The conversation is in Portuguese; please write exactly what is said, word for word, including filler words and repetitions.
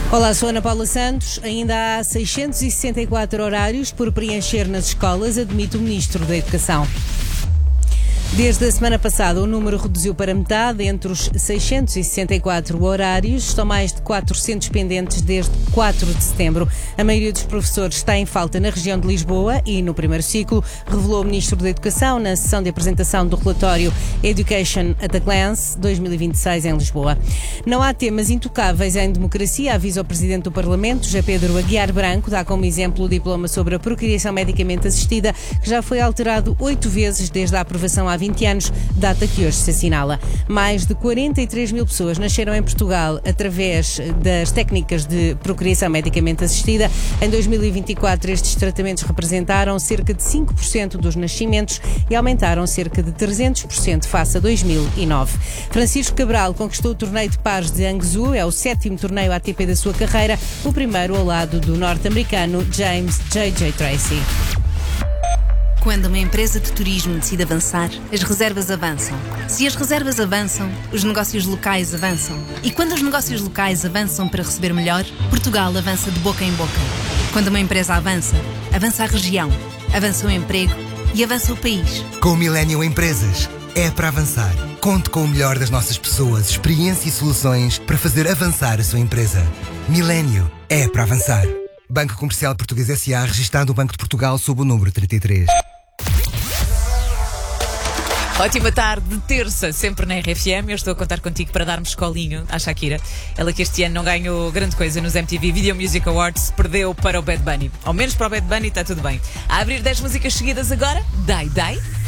Olá, sou Ana Paula Santos. Ainda há seiscentos e sessenta e quatro horários por preencher nas escolas, admite o Ministro da Educação. Desde a semana passada, o número reduziu para metade. Entre os seiscentos e sessenta e quatro horários, estão mais de quatrocentos pendentes desde quatro de setembro. A maioria dos professores está em falta na região de Lisboa e no primeiro ciclo, revelou o Ministro da Educação na sessão de apresentação do relatório Education at a Glance dois mil e vinte e seis em Lisboa. Não há temas intocáveis em democracia, avisa o Presidente do Parlamento, José Pedro Aguiar Branco, dá como exemplo o diploma sobre a procriação medicamente assistida, que já foi alterado oito vezes desde a aprovação há vinte anos, data que hoje se assinala. Mais de quarenta e três mil pessoas nasceram em Portugal através das técnicas de procriação medicamente assistida. Em dois mil e vinte e quatro, estes tratamentos representaram cerca de cinco por cento dos nascimentos e aumentaram cerca de trezentos por cento face a dois mil e nove. Francisco Cabral conquistou o torneio de pares de Hangzhou, é o sétimo torneio A T P da sua carreira, o primeiro ao lado do norte-americano James J J Tracy. Quando uma empresa de turismo decide avançar, as reservas avançam. Se as reservas avançam, os negócios locais avançam. E quando os negócios locais avançam para receber melhor, Portugal avança de boca em boca. Quando uma empresa avança, avança a região, avança o emprego e avança o país. Com o Millennium Empresas, é para avançar. Conte com o melhor das nossas pessoas, experiência e soluções para fazer avançar a sua empresa. Millennium é para avançar. Banco Comercial Português S A, registado no Banco de Portugal sob o número trinta e três. Ótima tarde de terça, sempre na R F M. Eu estou a contar contigo para darmos colinho à Shakira. Ela que este ano não ganhou grande coisa nos M T V Video Music Awards, perdeu para o Bad Bunny. Ao menos para o Bad Bunny está tudo bem. A abrir dez músicas seguidas agora, Dai Dai.